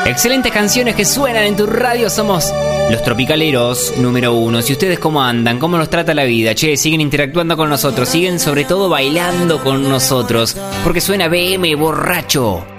Excelentes canciones que suenan en tu radio. Somos los Tropicaleros número 1. Si ustedes cómo andan, cómo los trata la vida, che, siguen interactuando con nosotros, siguen sobre todo bailando con nosotros, porque suena BM borracho.